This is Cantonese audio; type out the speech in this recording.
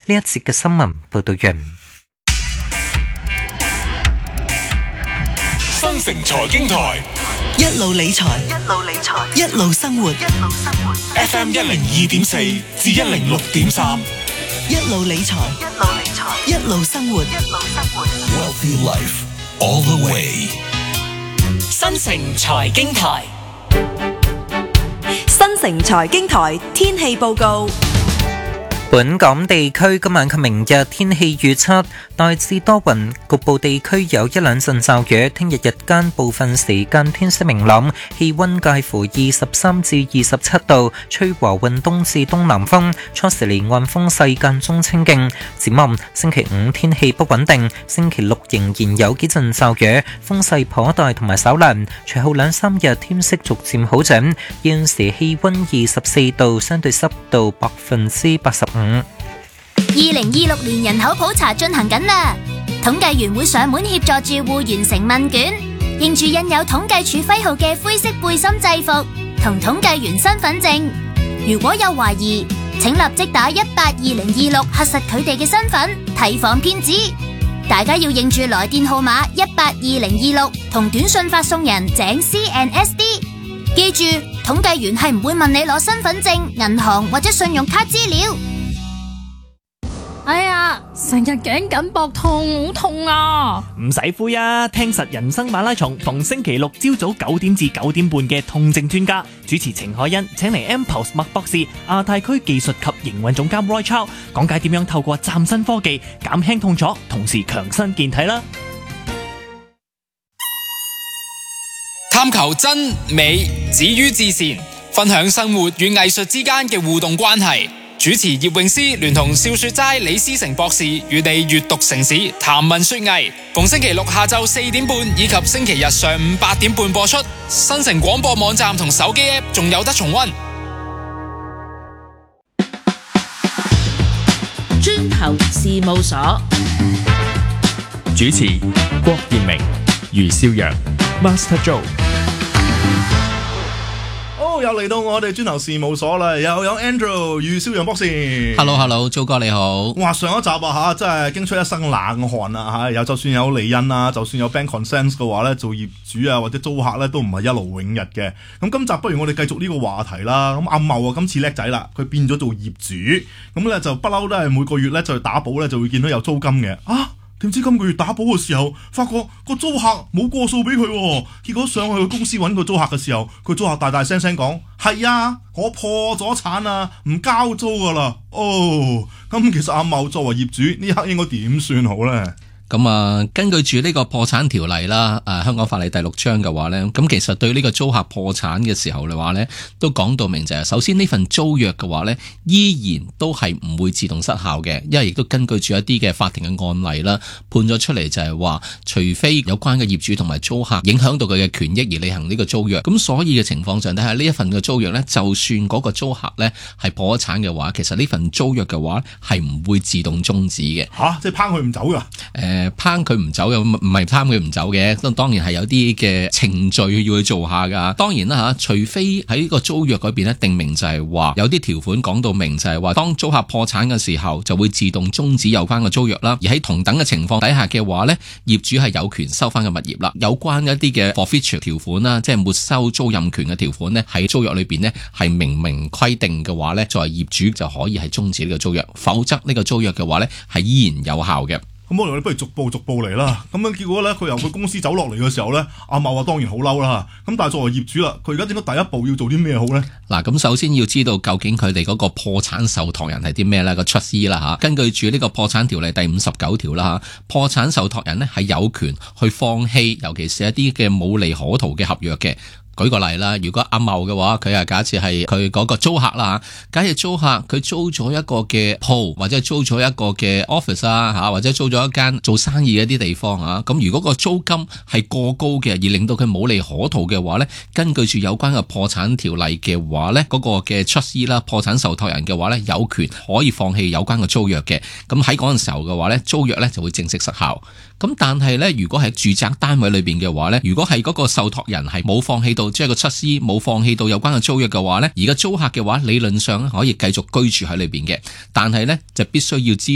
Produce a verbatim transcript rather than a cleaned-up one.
呢一節嘅新聞報道完。 新城財經台一路理財，一路理財，一路生活，一路生活。 F M 一零二點四至一零六點三， 一路理財，一路理財，一路生活，一路生活。 Wealthy Life all the way。 新城財經台， 新城財經台天氣報告。 本港地區今晚及明日天氣預測大致多雲，局部地區有一兩陣驟雨。聽日日間部分時間天色明朗，氣溫介乎二十三至二十七度，吹和緩東至東南風，初時離岸風勢間中清勁。展望星期五天氣不穩定，星期六仍然有幾陣驟雨，風勢頗大同埋稍涼。隨後兩三日天色逐漸好轉。現時氣溫二十四度，相對濕度百分之八十五。 二零二六年人口普查進行緊啦，統計員會上門協助住戶完成問卷，認住印有統計處徽號嘅灰色背心制服同統計員身份證。如果有懷疑，請立即打一八二零二六核實佢哋嘅身份，提防騙子。大家要認住來電號碼一八二零二六同短信發送人井 C N S D。記住，統計員係唔會問你攞身份證、銀行或者信用卡資料。 哎呀，成日頸緊膊痛，好痛啊！ 唔使灰啊，聽實人生馬拉松，逢星期六朝早九點至九點半嘅痛症專家主持程海欣，請嚟 M-Pulse 麥博士、亞太區技術及營運總監 Roy Chow 講解點樣透過嶄新科技減輕痛楚，同時強身健體啦。 探求真美止於至善，分享生活與藝術之間嘅互動關係。主持葉詠詩聯同笑說齋李思成博士與你閱讀城市談文說藝，逢星期六下晝四點半以及星期日上午八點半播出。新城廣播網站同手機 App 仲有得重溫。 磚頭事務所主持郭建明、余少陽、Master Joe。 又嚟到我哋磚頭事務所啦，又有 Andrew 余少陽博士。 Hello Hello， 周哥你好。 哇，上一集啊吓，真係驚出一身冷汗啊吓，有就算有離印啊，就算有 bank consent 嘅話咧，做業主啊或者租客咧都唔係一勞永逸嘅。咁今集不如我哋繼續呢個話題啦。咁阿茂啊今次叻仔啦，佢變咗做業主，咁咧就不嬲都係每個月咧就打保咧就會見到有租金嘅啊。點知今個月打保嘅時候，發覺個租客冇過數俾佢，結果上去公司揾個租客嘅時候，佢租客大大聲聲講：係啊，我破咗產啊，唔交租噶啦。哦，咁其實阿茂作為業主呢刻應該點算好呢？ 咁啊，根據住呢個破產條例啦，誒，香港法例第六章嘅話咧，咁其實對呢個租客破產嘅時候嘅話咧，都講到明就係，首先呢份租約嘅話咧，依然都係唔會自動失效嘅，因為亦都根據住一啲嘅法庭嘅案例啦，判咗出嚟就係話，除非有關嘅業主同埋租客影響到佢嘅權益而履行呢個租約，咁所以嘅情況上睇下呢一份嘅租約咧，就算嗰個租客咧係破咗產嘅話，其實呢份租約嘅話係唔會自動終止嘅。 吓、啊，即係拚佢唔走噶？誒、 呃。誒，拚佢唔走，又唔係拚佢唔走嘅，當然係有啲嘅程序要去做下噶。當然啦吓，除非喺個租約嗰邊咧定明就係話有啲條款講到明就係話，當租客破產嘅時候就會自動終止有關嘅租約啦。而喺同等嘅情況底下嘅話咧，業主係有權收翻個物業啦。有關一啲嘅 forfeiture 條款啦，即係沒收租賃權嘅條款咧，喺租約裏邊咧係明明規定嘅話咧，作為業主就可以係終止呢個租約，否則呢個租約嘅話咧係依然有效嘅。 咁我哋不如逐步逐步嚟啦。咁樣結果咧，佢由佢公司走落嚟嘅時候咧，阿茂啊當然好嬲啦。咁但係作為業主啦，佢而家應該第一步要做啲咩好咧？ 嗱，咁首先要知道究竟佢哋嗰個破產受託人係啲咩咧？個 trustee 啦吓，根據住呢個破產條例第五十九條啦吓，破產受託人咧係有權去放棄，尤其是一啲嘅冇利可圖嘅合約嘅。舉個例啦，如果阿茂嘅話，佢係假設係佢嗰個租客啦，假設租客佢租咗一個嘅鋪，或者租咗一個嘅 office 啊吓，或者租咗一間做生意嘅一啲地方啊，咁如果個租金係過高嘅，而令到佢冇利可圖嘅話咧，根據住有關嘅破產條例嘅話咧，嗰個嘅 trustee 啦，破產受託人嘅話咧，有權可以放棄有關嘅租約嘅。咁喺嗰陣時候嘅話咧，租約咧就會正式失效。咁但係咧，如果係住宅單位裏邊嘅話咧，如果係嗰個受託人係冇放棄到，即係個出資冇放棄到有關嘅租約嘅話咧，而個租客嘅話理論上可以繼續居住喺裏邊嘅，但係咧就必須要支